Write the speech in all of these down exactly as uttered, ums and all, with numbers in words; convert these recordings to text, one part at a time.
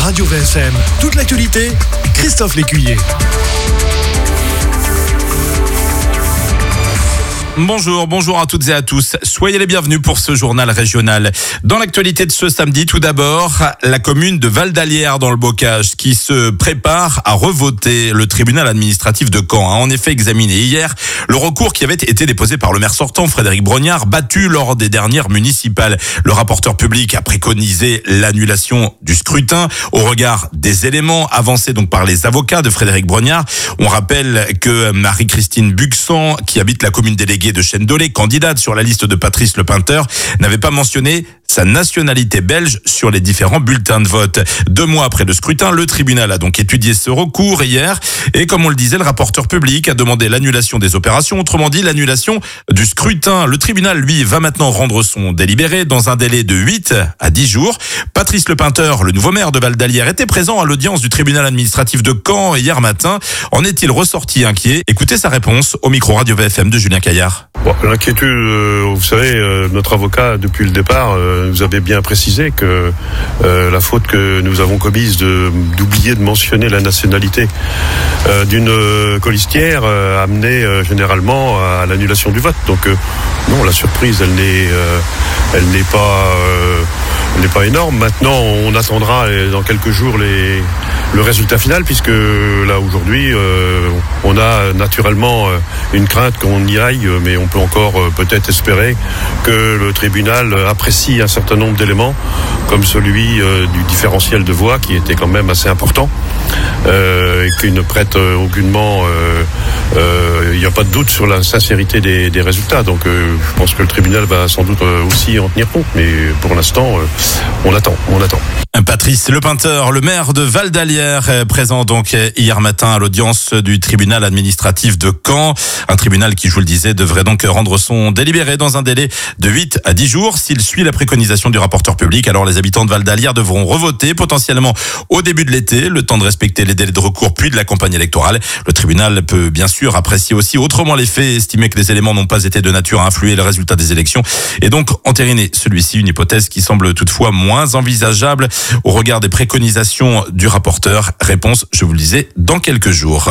Radio V S M. Toute l'actualité, Christophe Lécuyer. Bonjour, bonjour à toutes et à tous. Soyez les bienvenus pour ce journal régional. Dans l'actualité de ce samedi, tout d'abord, la commune de Val-d'Alière dans le Bocage qui se prépare à revoter. Le tribunal administratif de Caen a en effet examiné hier le recours qui avait été déposé par le maire sortant, Frédéric Brognard, battu lors des dernières municipales. Le rapporteur public a préconisé l'annulation du scrutin au regard des éléments avancés donc par les avocats de Frédéric Brognard. On rappelle que Marie-Christine Buxan, qui habite la commune déléguée de Chêne-Dolé, candidate sur la liste de Patrice Lepeinteur, n'avait pas mentionné sa nationalité belge sur les différents bulletins de vote. Deux mois après le scrutin, le tribunal a donc étudié ce recours hier et comme on le disait, le rapporteur public a demandé l'annulation des opérations, autrement dit l'annulation du scrutin. Le tribunal, lui, va maintenant rendre son délibéré dans un délai de huit à dix jours. Patrice Lepeinteur, le nouveau maire de Val-d'Alière, était présent à l'audience du tribunal administratif de Caen hier matin. En est-il ressorti inquiet? Écoutez sa réponse au micro Radio V F M de Julien Caillard. Bon, l'inquiétude, euh, vous savez, euh, notre avocat, depuis le départ, euh, nous avait bien précisé que euh, la faute que nous avons commise de, d'oublier de mentionner la nationalité euh, d'une euh, colistière euh, amenait euh, généralement à l'annulation du vote. Donc euh, non, la surprise, elle n'est, euh, elle n'est pas, euh, elle n'est pas énorme. Maintenant, on attendra euh, dans quelques jours les, le résultat final, puisque là aujourd'hui, euh, on a naturellement euh, une crainte qu'on y aille, mais on peut encore euh, peut-être espérer que le tribunal apprécie un certain nombre d'éléments, comme celui euh, du différentiel de voix, qui était quand même assez important, euh, et qui ne prête euh, aucunement, euh, euh, il n'y a pas de doute sur la sincérité des, des résultats. Donc euh, je pense que le tribunal va sans doute euh, aussi en tenir compte, mais pour l'instant, euh, on attend, on attend. Patrice Lepeinteur, le maire de Val-d'Alière, présent donc hier matin à l'audience du tribunal administratif de Caen. Un tribunal qui, je vous le disais, devrait donc rendre son délibéré dans un délai de huit à dix jours. S'il suit la préconisation du rapporteur public, alors les habitants de Val-d'Alière devront revoter potentiellement au début de l'été, le temps de respecter les délais de recours puis de la campagne électorale. Le tribunal peut bien sûr apprécier aussi autrement les faits, estimer que les éléments n'ont pas été de nature à influer le résultat des élections et donc entériner celui-ci, une hypothèse qui semble toutefois moins envisageable au regard des préconisations du rapporteur. Réponse, je vous le disais, dans quelques jours.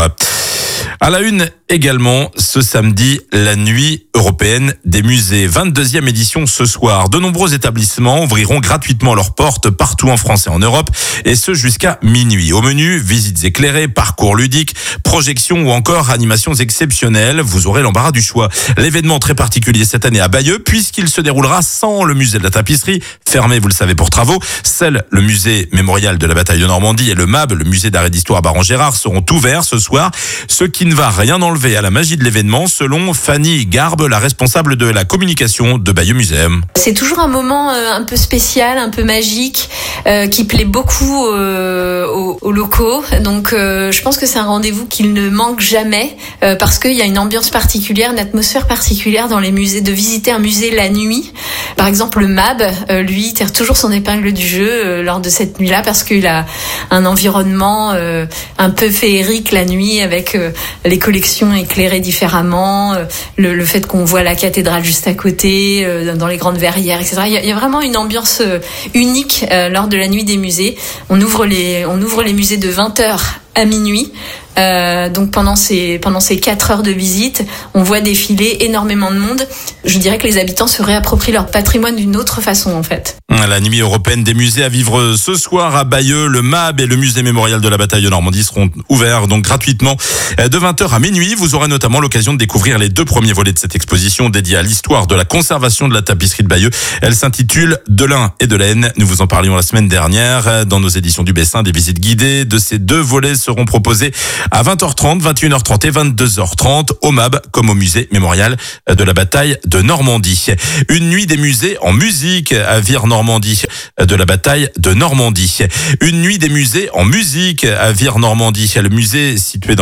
À la une également, ce samedi, la nuit européenne des musées. vingt-deuxième édition ce soir. De nombreux établissements ouvriront gratuitement leurs portes partout en France et en Europe, et ce jusqu'à minuit. Au menu, visites éclairées, parcours ludiques, projections ou encore animations exceptionnelles. Vous aurez l'embarras du choix. L'événement très particulier cette année à Bayeux, puisqu'il se déroulera sans le musée de la tapisserie, fermé, vous le savez, pour travaux. Seul le musée mémorial de la bataille de Normandie et le M A B, le musée d'art et d'histoire Baron-Gérard, seront ouverts ce soir, ce qui ne va rien enlever à la magie de l'événement, selon Fanny Garbe, la responsable de la communication de Bayeux Muséum. C'est toujours un moment euh, un peu spécial, un peu magique, euh, qui plaît beaucoup euh, aux, aux locaux. Donc euh, je pense que c'est un rendez-vous qu'il ne manque jamais, euh, parce qu'il y a une ambiance particulière, une atmosphère particulière dans les musées, de visiter un musée la nuit. Par exemple, le M A B, euh, lui, tire toujours son épingle du jeu euh, lors de cette nuit-là, parce qu'il a un environnement euh, un peu féerique la nuit, avec euh, les collections éclairées différemment, euh, le, le fait qu'on voit la cathédrale juste à côté, euh, dans les grandes verrières, et cetera. Il y a, il y a vraiment une ambiance euh, unique euh, lors de la nuit des musées. On ouvre les, on ouvre les musées de vingt heures à minuit. Euh, donc pendant ces pendant ces quatre heures de visite, on voit défiler énormément de monde. Je dirais que les habitants se réapproprient leur patrimoine d'une autre façon en fait. La nuit européenne des musées à vivre ce soir à Bayeux. Le M A B et le musée mémorial de la bataille de Normandie seront ouverts donc gratuitement de vingt heures à minuit. Vous aurez notamment l'occasion de découvrir les deux premiers volets de cette exposition dédiée à l'histoire de la conservation de la tapisserie de Bayeux. Elle s'intitule De l'Ain et de l'Aisne. Nous vous en parlions la semaine dernière dans nos éditions du Bessin. Des visites guidées de ces deux volets seront proposées à vingt heures trente, vingt et une heures trente et vingt-deux heures trente au M A B comme au musée mémorial de la bataille de Normandie. Une nuit des musées en musique à Vire-Normandie de la bataille de Normandie. Une nuit des musées en musique à Vire-Normandie. Le musée situé dans